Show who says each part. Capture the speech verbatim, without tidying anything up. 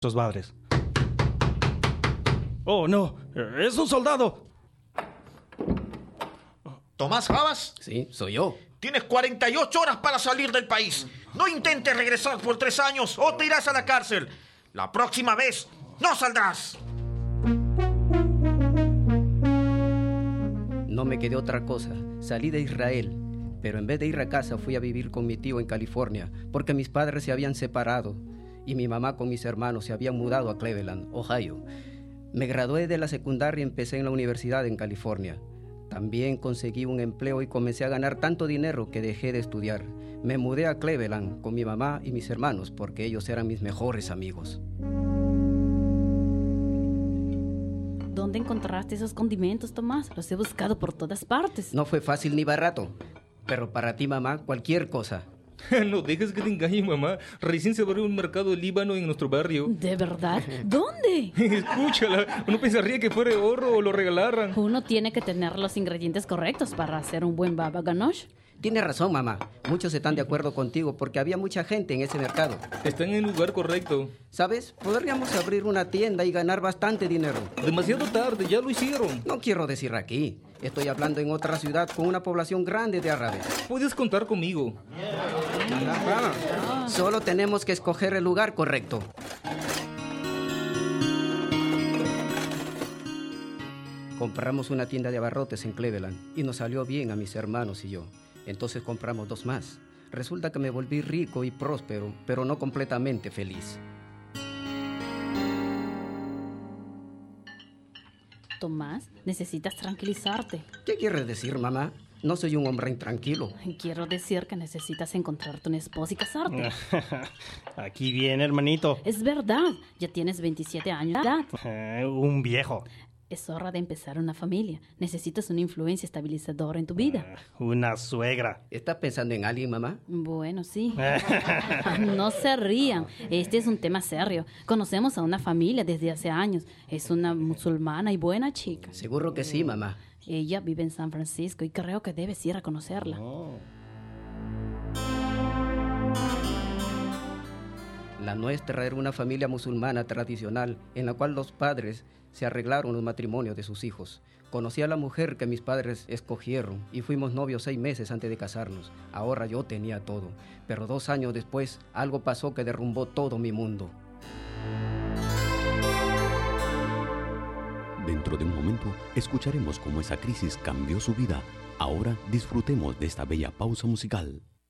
Speaker 1: Sus padres. ¡Oh, no! ¡Es un soldado!
Speaker 2: ¿Tomás Rabas?
Speaker 3: Sí, soy yo.
Speaker 2: Tienes cuarenta y ocho horas para salir del país. No intentes regresar por tres años o te irás a la cárcel. La próxima vez no saldrás.
Speaker 3: No me quedé otra cosa. Salí de Israel, pero en vez de ir a casa fui a vivir con mi tío en California, porque mis padres se habían separado y mi mamá con mis hermanos se habían mudado a Cleveland, Ohio. Me gradué de la secundaria y empecé en la universidad en California. También conseguí un empleo y comencé a ganar tanto dinero que dejé de estudiar. Me mudé a Cleveland con mi mamá y mis hermanos porque ellos eran mis mejores amigos.
Speaker 4: ¿Dónde encontraste esos condimentos, Tomás? Los he buscado por todas partes.
Speaker 3: No fue fácil ni barato, pero para ti, mamá, cualquier cosa.
Speaker 5: No dejes que te engañe, mamá. Recién se abrió un mercado de Líbano en nuestro barrio.
Speaker 4: ¿De verdad? ¿Dónde?
Speaker 5: Escúchala, uno pensaría que fuera oro o lo regalaran.
Speaker 4: Uno tiene que tener los ingredientes correctos para hacer un buen baba ganoush.
Speaker 3: Tienes razón, mamá. Muchos están de acuerdo contigo porque había mucha gente en ese mercado.
Speaker 5: Están en el lugar correcto.
Speaker 3: ¿Sabes? Podríamos abrir una tienda y ganar bastante dinero.
Speaker 5: Demasiado tarde, ya lo hicieron.
Speaker 3: No quiero decir aquí. Estoy hablando en otra ciudad con una población grande de árabes.
Speaker 5: Puedes contar conmigo.
Speaker 3: Ah, solo tenemos que escoger el lugar correcto. Compramos una tienda de abarrotes en Cleveland y nos salió bien a mis hermanos y yo. Entonces compramos dos más. Resulta que me volví rico y próspero, pero no completamente feliz.
Speaker 4: Tomás, necesitas tranquilizarte.
Speaker 3: ¿Qué quieres decir, mamá? No soy un hombre intranquilo.
Speaker 4: Quiero decir que necesitas encontrarte una esposa y casarte.
Speaker 1: Aquí viene, hermanito.
Speaker 4: Es verdad, ya tienes veintisiete años de edad.
Speaker 1: Eh, un viejo.
Speaker 4: Es hora de empezar una familia. Necesitas una influencia estabilizadora en tu vida.
Speaker 1: Uh, una suegra.
Speaker 3: ¿Estás pensando en alguien, mamá?
Speaker 4: Bueno, sí. No se rían. Este es un tema serio. Conocemos a una familia desde hace años. Es una musulmana y buena chica.
Speaker 3: Seguro que sí, mamá.
Speaker 4: Ella vive en San Francisco y creo que debes ir a conocerla.
Speaker 1: Oh.
Speaker 3: La nuestra era una familia musulmana tradicional en la cual los padres se arreglaron los matrimonios de sus hijos. Conocí a la mujer que mis padres escogieron y fuimos novios seis meses antes de casarnos. Ahora yo tenía todo, pero dos años después algo pasó que derrumbó todo mi mundo.
Speaker 6: Dentro de un momento escucharemos cómo esa crisis cambió su vida. Ahora disfrutemos de esta bella pausa musical.